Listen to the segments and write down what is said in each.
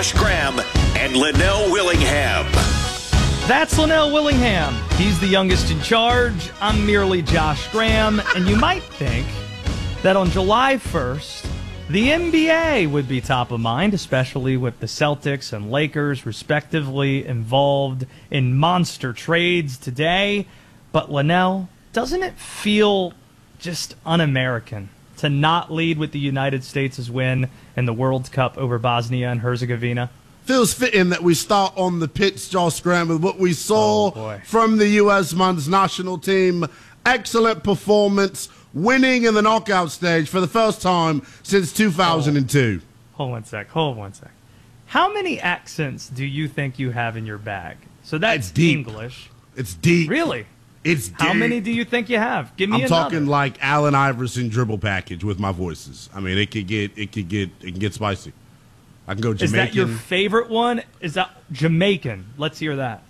Josh Graham and Linnell Willingham. That's Linnell Willingham. He's the youngest in charge. I'm merely Josh Graham. And you might think that on July 1st, the NBA would be top of mind, especially with the Celtics and Lakers, respectively, involved in monster trades today. But Linnell, doesn't it feel just un-American to not lead with the United States' win in the World Cup over Bosnia and Herzegovina? Feels fitting that we start on the pitch, Josh Graham, with what we saw from the U.S. men's national team. Excellent performance, winning in the knockout stage for the first time since 2002. Hold one sec. How many accents do you think you have in your bag? So that's deep. English. It's deep. Really? It's deep. How many do you think you have? Give me I'm another. talking like Allen Iverson dribble package with my voices. I mean, it can get spicy. I can go Jamaican. Is that your favorite one? Is that Jamaican? Let's hear that.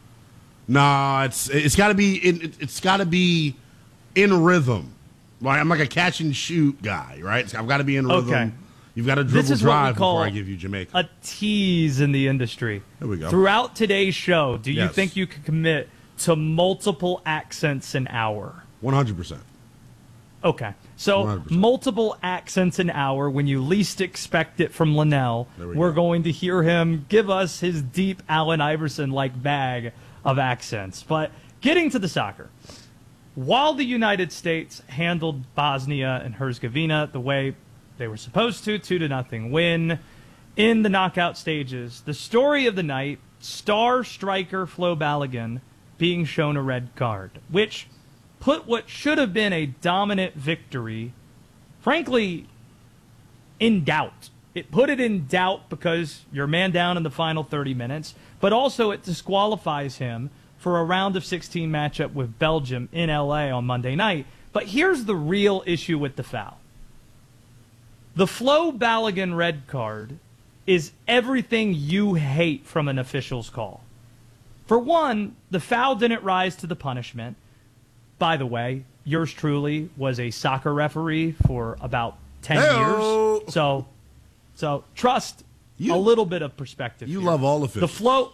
Nah, it's got to be in rhythm. Like, I'm like a catch and shoot guy, right? I've got to be in rhythm. Okay. You've got to dribble drive before I give you Jamaican. A tease in the industry. There we go. Throughout today's show, do you Yes. think you could commit to multiple accents an hour? 100%. Okay. So 100%. multiple accents an hour when you least expect it from Linnell. We're going to hear him give us his deep Allen Iverson-like bag of accents. But getting to the soccer. While the United States handled Bosnia and Herzegovina the way they were supposed to, 2-0 win in the knockout stages, the story of the night, star striker Flo Balogun being shown a red card, which put what should have been a dominant victory, frankly, in doubt. It put it in doubt because you're man down in the final 30 minutes, but also it disqualifies him for a round of 16 matchup with Belgium in LA on Monday night. But here's the real issue with the foul. The Flo Balogun red card is everything you hate from an official's call. For one, the foul didn't rise to the punishment. By the way, yours truly was a soccer referee for about 10 years. So trust a little bit of perspective. You here. love all officials.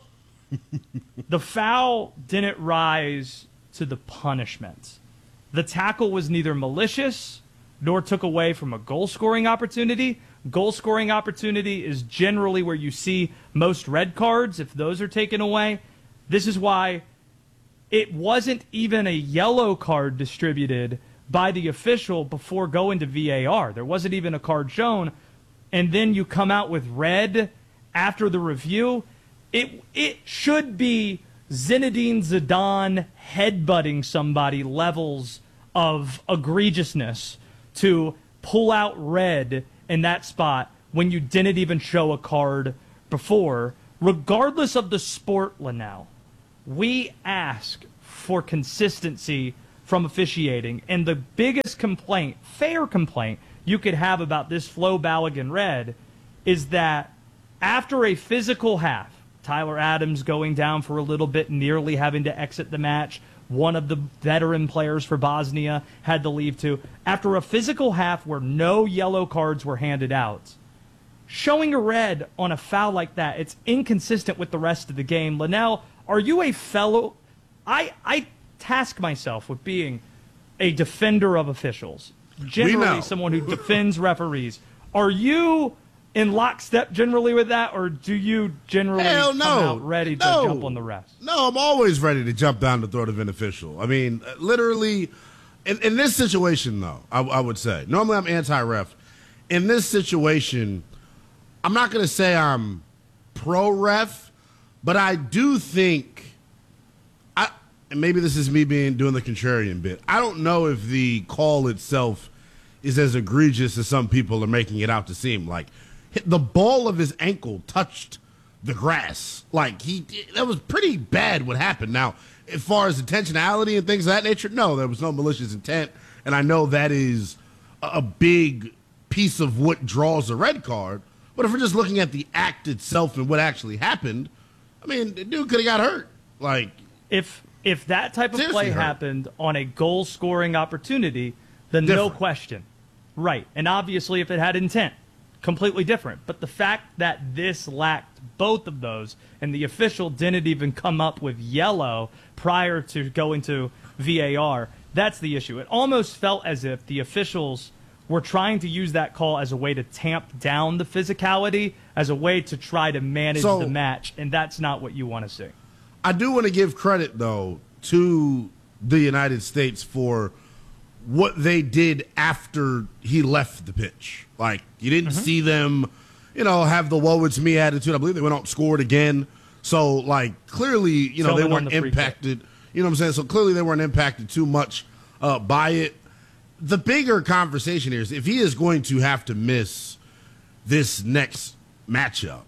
The foul didn't rise to the punishment. The tackle was neither malicious nor took away from a goal-scoring opportunity. Goal-scoring opportunity is generally where you see most red cards. If those are taken away, this is why it wasn't even a yellow card distributed by the official before going to VAR. There wasn't even a card shown. And then you come out with red after the review. It should be Zinedine Zidane headbutting somebody levels of egregiousness to pull out red in that spot when you didn't even show a card before. Regardless of the sport, Linnell, we ask for consistency from officiating. And the biggest complaint, fair complaint, you could have about this Flo Balogun red is that after a physical half, Tyler Adams going down for a little bit, nearly having to exit the match. One of the veteran players for Bosnia had to leave too. After a physical half where no yellow cards were handed out, showing a red on a foul like that, it's inconsistent with the rest of the game. Linnell, are you a fellow? I task myself with being a defender of officials, generally someone who defends referees. Are you in lockstep generally with that, or do you generally come out ready to jump on the refs? No, I'm always ready to jump down the throat of an official. I mean, literally, in this situation, though, I would say, normally I'm anti-ref. In this situation, I'm not going to say I'm pro-ref, but I do think, and maybe this is me doing the contrarian bit, I don't know if the call itself is as egregious as some people are making it out to seem. Like, the ball of his ankle touched the grass. Like, that was pretty bad what happened. Now, as far as intentionality and things of that nature, no, there was no malicious intent. And I know that is a big piece of what draws a red card. But if we're just looking at the act itself and what actually happened, I mean, the dude could have got hurt. Like, if that type of play happened on a goal-scoring opportunity, then no question. Right. And obviously, if it had intent, completely different. But the fact that this lacked both of those and the official didn't even come up with yellow prior to going to VAR, that's the issue. It almost felt as if the officials were trying to use that call as a way to tamp down the physicality, as a way to try to manage the match, and that's not what you want to see. I do want to give credit, though, to the United States for what they did after he left the pitch. Like, you didn't see them, have the woe it's me attitude. I believe they went out and scored again. So, like, clearly, they weren't impacted. You know what I'm saying? So clearly they weren't impacted too much by it. The bigger conversation here is if he is going to have to miss this next matchup,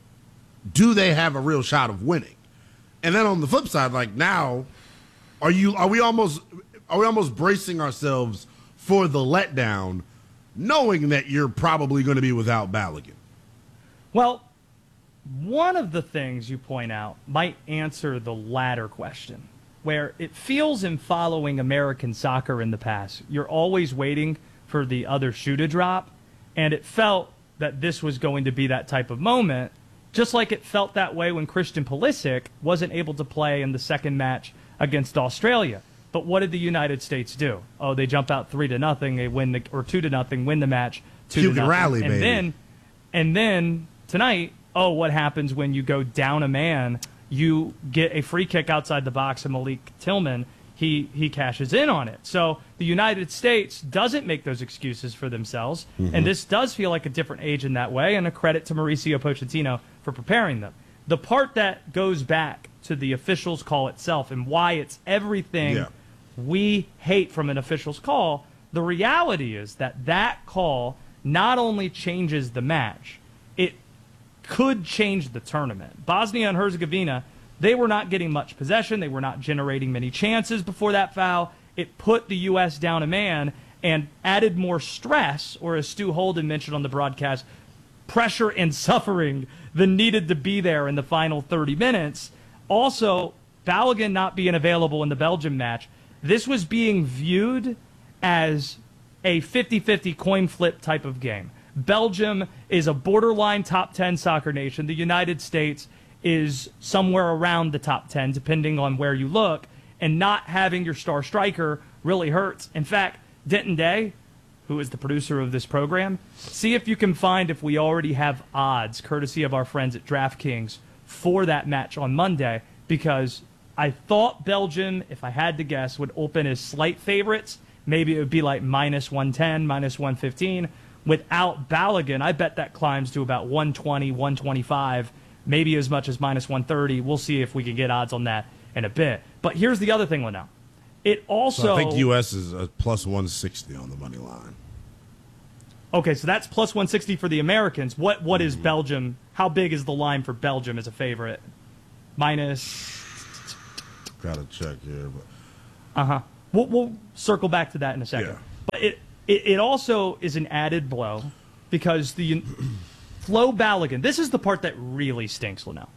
do they have a real shot of winning? And then on the flip side, like, now, are we almost bracing ourselves for the letdown, knowing that you're probably going to be without Balogun? Well, one of the things you point out might answer the latter question, where it feels in following American soccer in the past, you're always waiting for the other shoe to drop, and it felt that this was going to be that type of moment, just like it felt that way when Christian Pulisic wasn't able to play in the second match against Australia. But what did the United States do? Oh, they jump out 3-0, they win or 2-0, win the match 2-0. Rally, and baby. then tonight, what happens when you go down a man? You get a free kick outside the box, and Malik Tillman, he cashes in on it. So the United States doesn't make those excuses for themselves, and this does feel like a different age in that way, and a credit to Mauricio Pochettino for preparing them. The part that goes back to the officials' call itself and why it's everything we hate from an official's call, the reality is that call not only changes the match, it could change the tournament. Bosnia and Herzegovina, they were not getting much possession. They were not generating many chances before that foul. It put the U.S. down a man and added more stress, or as Stu Holden mentioned on the broadcast, pressure and suffering than needed to be there in the final 30 minutes. Also, Balogun not being available in the Belgium match, this was being viewed as a 50-50 coin flip type of game. Belgium is a borderline top 10 soccer nation. The United States is somewhere around the top 10, depending on where you look, and not having your star striker really hurts. In fact, Denton Day, who is the producer of this program, see if you can find if we already have odds, courtesy of our friends at DraftKings, for that match on Monday, because I thought Belgium, if I had to guess, would open as slight favorites. Maybe it would be like -110, -115. Without Balogun, I bet that climbs to about 120, 125, maybe as much as -130. We'll see if we can get odds on that in a bit. But here's the other thing, Linnell. It also... So I think U.S. is a +160 on the money line. Okay, so that's +160 for the Americans. What is Belgium? How big is the line for Belgium as a favorite? Minus... Gotta check here. But... We'll circle back to that in a second. Yeah. But it also is an added blow because the Flo Balogun, this is the part that really stinks, Linnell.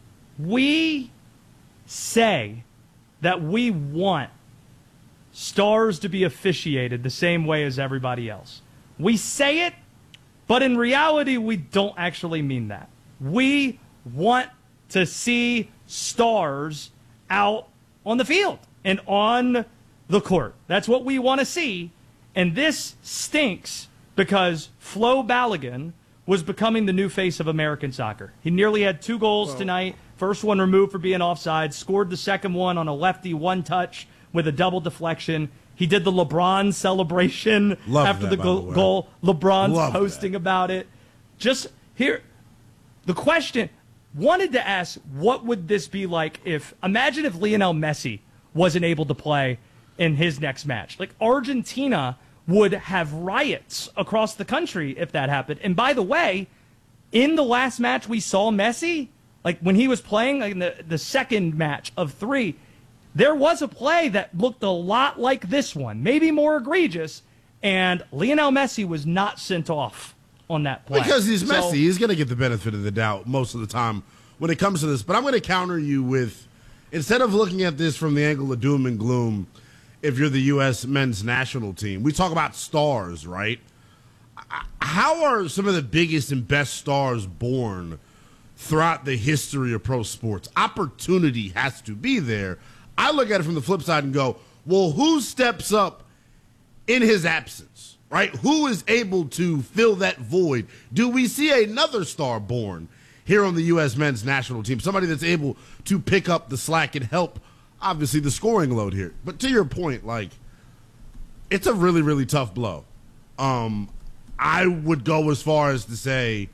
We say that we want stars to be officiated the same way as everybody else. We say it, but in reality, we don't actually mean that. We want to see stars out on the field and on the court. That's what we want to see. And this stinks because Flo Balogun was becoming the new face of American soccer. He nearly had 2 goals tonight. First one removed for being offside. Scored the second one on a lefty one-touch with a double deflection. He did the LeBron celebration after the goal. LeBron's posting about it. Just here, the question, wanted to ask, what would this be like imagine if Lionel Messi wasn't able to play in his next match. Like, Argentina would have riots across the country if that happened. And by the way, in the last match we saw Messi, like when he was playing in the second match of 3, there was a play that looked a lot like this one, maybe more egregious, and Lionel Messi was not sent off on that play. Because he's Messi. He's going to get the benefit of the doubt most of the time when it comes to this. But I'm going to counter you with, instead of looking at this from the angle of doom and gloom, if you're the U.S. men's national team, we talk about stars, right? how are some of the biggest and best stars born throughout the history of pro sports? Opportunity has to be there. I look at it from the flip side and go, well, who steps up in his absence, right? Who is able to fill that void? Do we see another star born here on the U.S. men's national team? Somebody that's able to pick up the slack and help, obviously, the scoring load here. But to your point, like, it's a really, really tough blow. I would go as far as to say,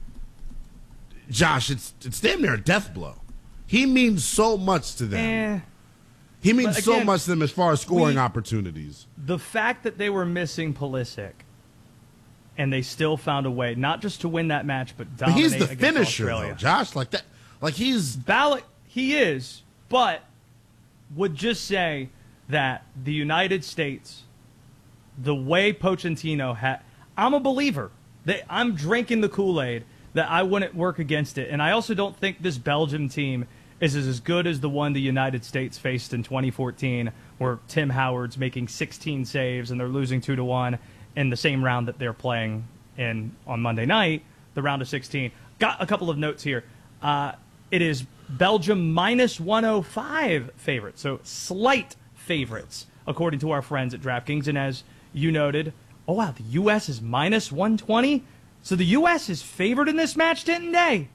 Josh, it's damn near a death blow. He means so much to them. He means so much to them as far as scoring opportunities. The fact that they were missing Pulisic and they still found a way, not just to win that match, but dominate he's the against finisher, Australia. though, Josh. Like that. Like he's he is, but would just say that the United States, the way Pochettino had, I'm a believer. I'm drinking the Kool-Aid that I wouldn't work against it. And I also don't think this Belgium team is as good as the one the United States faced in 2014, where Tim Howard's making 16 saves and they're losing 2-1 in the same round that they're playing in on Monday night, the round of 16. Got a couple of notes here. It is Belgium minus 105 favorites, so slight favorites, according to our friends at DraftKings. And as you noted, oh, wow, the U.S. is minus 120? So the U.S. is favored in this match, didn't they?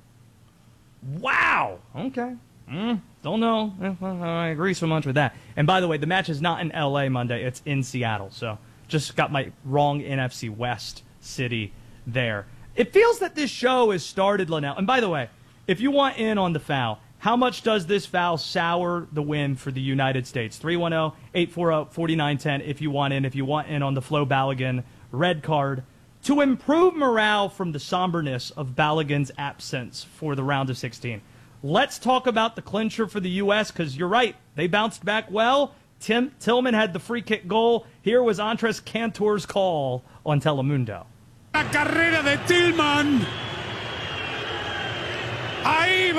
Wow. Okay. Don't know. I agree so much with that. And by the way, the match is not in L.A. Monday. It's in Seattle. So just got my wrong NFC West city there. It feels that this show has started, Linnell. And by the way, if you want in on the foul, how much does this foul sour the win for the United States? 310-840-4910 if you want in. If you want in on the Flo Balogun red card, to improve morale from the somberness of Balogun's absence for the round of 16. Let's talk about the clincher for the U.S., because you're right. They bounced back well. Tillman had the free kick goal. Here was Andres Cantor's call on Telemundo. La carrera de Tillman. Ahí